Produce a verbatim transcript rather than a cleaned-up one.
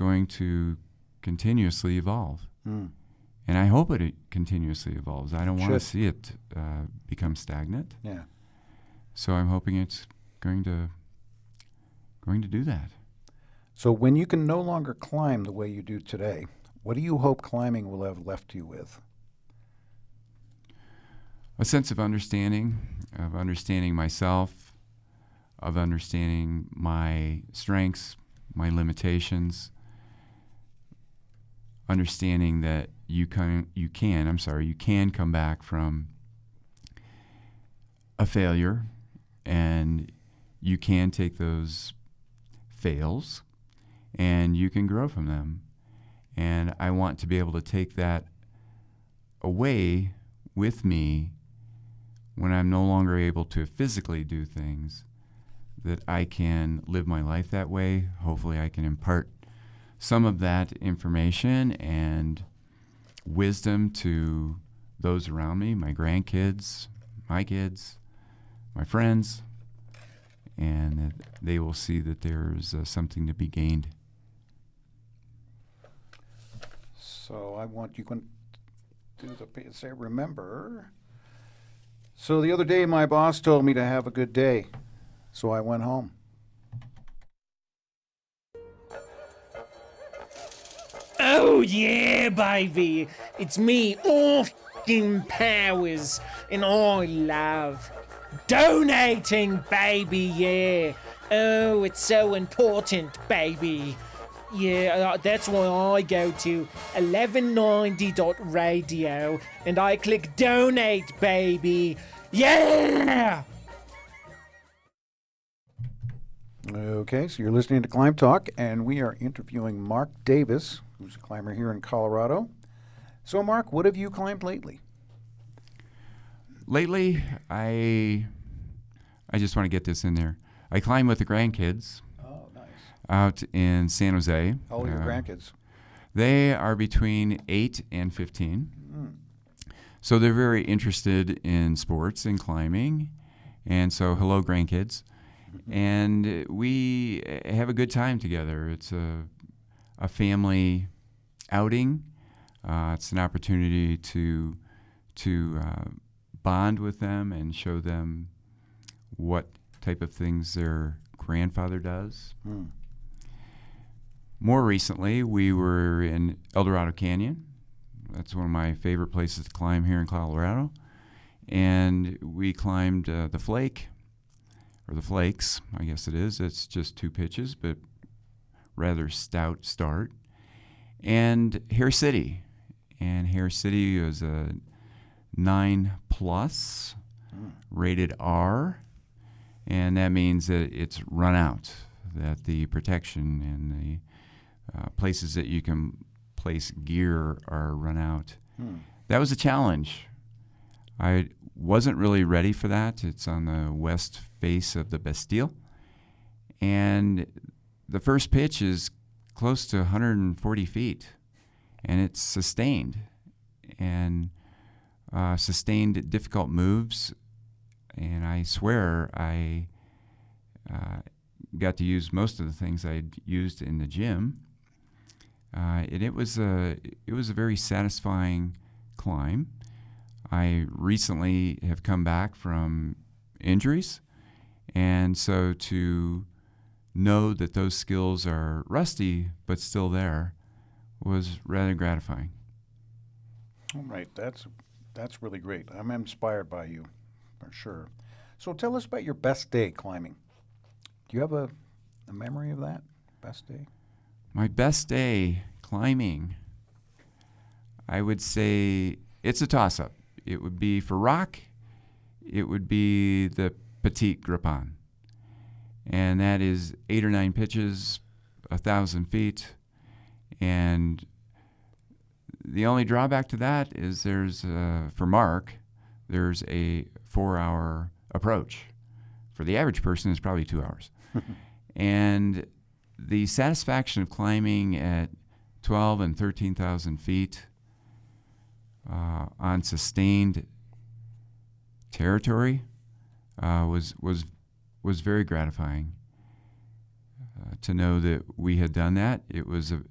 going to continuously evolve. Mm. And I hope it continuously evolves. I don't want to Should. see it uh, become stagnant. Yeah. So I'm hoping it's going to going to do that. So when you can no longer climb the way you do today, what do you hope climbing will have left you with? A sense of understanding, of understanding myself, of understanding my strengths, my limitations, understanding that you can, you can, I'm sorry, you can come back from a failure, and you can take those fails and you can grow from them. And I want to be able to take that away with me when I'm no longer able to physically do things, that I can live my life that way. Hopefully I can impart some of that information and wisdom to those around me, my grandkids, my kids, my friends, and that they will see that there's uh, something to be gained. So I want you to do the say remember. So the other day my boss told me to have a good day, so I went home. Oh yeah, baby, it's me, Austin Powers, and I love donating, baby, yeah. Oh, it's so important, baby. Yeah, uh, that's why I go to eleven ninety dot radio and I click donate, baby. Yeah! Okay, so you're listening to Climb Talk, and we are interviewing Mark Davis, who's a climber here in Colorado. So, Mark, what have you climbed lately? Lately, I I just want to get this in there. I climb with the grandkids. Oh, nice. Out in San Jose. How old are your Uh, grandkids? They are between eight and fifteen. Mm. So they're very interested in sports and climbing. And so, hello, grandkids. And we have a good time together. It's a, a family outing. Uh, it's an opportunity to, to uh, bond with them and show them what type of things their grandfather does. Mm. More recently, we were in El Dorado Canyon. That's one of my favorite places to climb here in Colorado. And we climbed uh, the Flake, or the Flakes, I guess it is. It's just two pitches, but rather stout start. And Hare City. And Hare City is a nine plus, Mm. rated R. And that means that it's run out, that the protection and the uh, places that you can place gear are run out. Mm. That was a challenge. I wasn't really ready for that. It's on the west face of the Bastille. And the first pitch is close to one hundred forty feet. And it's sustained. And uh, sustained difficult moves. And I swear I uh, got to use most of the things I'd used in the gym. Uh, and it was a it was a very satisfying climb. I recently have come back from injuries, and so to know that those skills are rusty but still there was rather gratifying. All right, that's that's really great. I'm inspired by you, for sure. So tell us about your best day climbing. Do you have a, a memory of that best day? My best day climbing, I would say it's a toss-up. It would be for rock, it would be the Petite Grippon. And that is eight or nine pitches, a thousand feet. And the only drawback to that is there's, uh, for Mark, there's a four-hour approach. For the average person, it's probably two hours. And the satisfaction of climbing at twelve and thirteen thousand feet uh, on sustained territory uh, was was was very gratifying. Uh, to know that we had done that, it was a